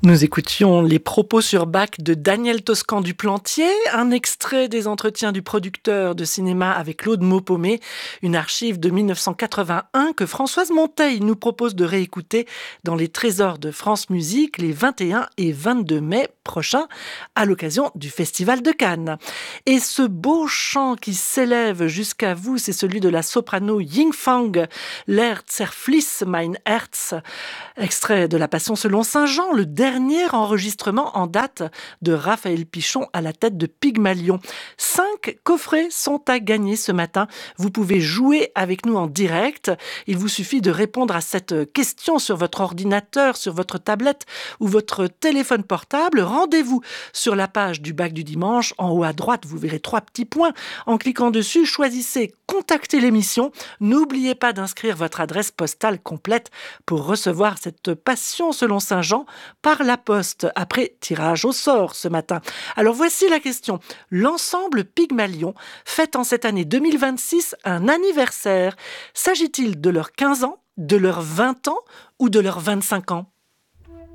Nous écoutions les propos sur Bach de Daniel Toscan du Plantier, un extrait des entretiens du producteur de cinéma avec Claude Maupomé, une archive de 1981 que Françoise Monteil nous propose de réécouter dans les Trésors de France Musique les 21 et 22 mai prochains à l'occasion du Festival de Cannes. Et ce beau chant qui s'élève jusqu'à vous, c'est celui de la soprano Yingfang, L'air zerfließt mein Herz, extrait de La Passion selon saint Jean, le dernier enregistrement en date de Raphaël Pichon à la tête de Pygmalion. 5 coffrets sont à gagner ce matin. Vous pouvez jouer avec nous en direct. Il vous suffit de répondre à cette question sur votre ordinateur, sur votre tablette ou votre téléphone portable. Rendez-vous sur la page du Bac du dimanche. En haut à droite, vous verrez 3 petits points. En cliquant dessus, choisissez Contacter l'émission. N'oubliez pas d'inscrire votre adresse postale complète pour recevoir cette Passion selon saint Jean par la poste, après tirage au sort ce matin. Alors voici la question. L'ensemble Pygmalion fête en cette année 2026 un anniversaire. S'agit-il de leurs 15 ans, de leurs 20 ans ou de leurs 25 ans ?